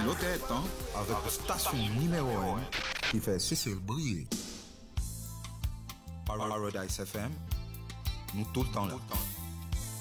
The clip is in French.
nos têtes, hein, avec la station numéro 1 qui fait cesser le briller. Paradise FM, nous tout le temps là.